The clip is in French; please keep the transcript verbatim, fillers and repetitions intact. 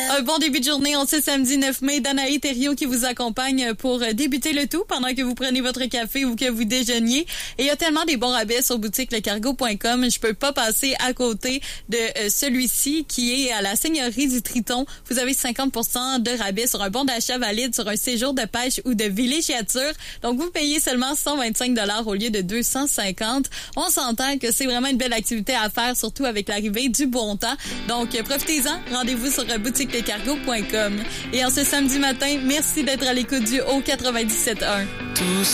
Un bon début de journée en ce samedi neuf mai. Danaï Thériault qui vous accompagne pour débuter le tout pendant que vous prenez votre café ou que vous déjeuniez. Et il y a tellement des bons rabais sur boutique le cargo point com. Je peux pas passer à côté de euh, celui-ci qui est à la Seigneurie du Triton. Vous avez cinquante pour cent de rabais sur un bon d'achat valide sur un séjour de pêche ou de villégiature. Donc, vous payez seulement cent vingt-cinq dollars au lieu de deux cent cinquante. On s'entend que c'est vraiment une belle activité à faire, surtout avec l'arrivée du bon temps. Donc, profitez-en. Rendez-vous sur boutique le cargo point com. Et en ce samedi matin, merci d'être à l'écoute du Haut quatre-vingt-dix-sept un.